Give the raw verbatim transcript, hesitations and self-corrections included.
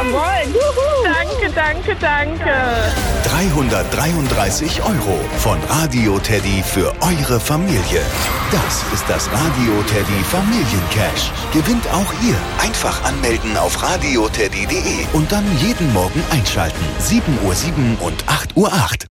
Jawohl. Danke, danke, danke. dreihundertdreiunddreißig Euro von Radio Teddy für eure Familie. Das ist das Radio Teddy Familiencash. Gewinnt auch ihr. Einfach anmelden auf radioteddy punkt de und dann jeden Morgen einschalten. sieben Uhr sieben und acht Uhr acht.